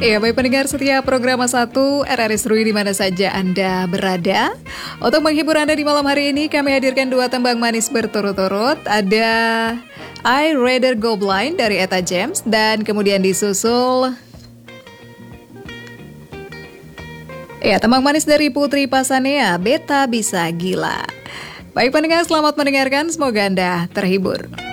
Ya, baik pendengar setia program satu RRI Seru di mana saja Anda berada. Untuk menghibur Anda di malam hari ini, kami hadirkan dua tembang manis berturut-turut. Ada I Rather Go Blind dari Etta James, dan kemudian disusul tembang manis dari Putri Pasanea, Beta Bisa Gila. Baik pendengar, selamat mendengarkan, semoga Anda terhibur.